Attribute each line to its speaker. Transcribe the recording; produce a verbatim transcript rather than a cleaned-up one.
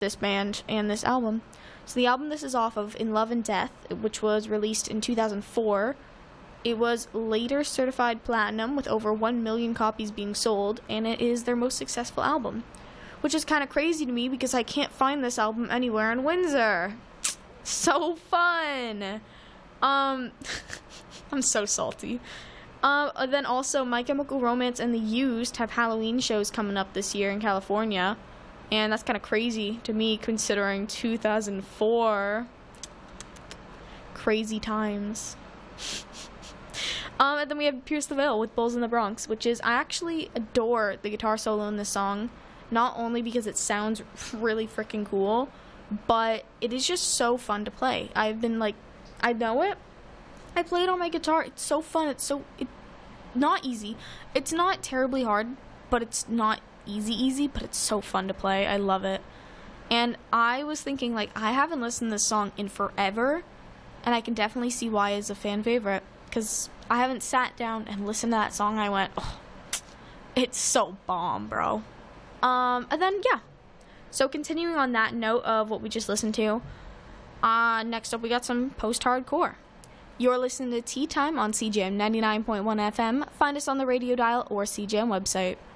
Speaker 1: this band and this album. So the album this is off of, In Love and Death, which was released in two thousand four. It was later certified platinum with over one million copies being sold, and it is their most successful album, which is kind of crazy to me because I can't find this album anywhere in Windsor. So fun! Um, I'm so salty. Uh, then also, My Chemical Romance and The Used have Halloween shows coming up this year in California, and that's kind of crazy to me considering two thousand four. Crazy times. um, and then we have Pierce the Veil with Bulls in the Bronx, which is, I actually adore the guitar solo in this song, not only because it sounds really freaking cool, but it is just so fun to play. I've been like, I know it. I play it on my guitar. It's so fun. It's so, it, not easy. It's not terribly hard, but it's not easy easy, but it's so fun to play. I love it. And I was thinking, like, I haven't listened to this song in forever, and I can definitely see why it's a fan favorite, because I haven't sat down and listened to that song and I went, oh, it's so bomb, bro. Um, and then, yeah. So continuing on that note of what we just listened to, uh, next up we got some post-hardcore. You're listening to Tea Time on C J M ninety-nine point one F M. Find us on the radio dial or C J M website.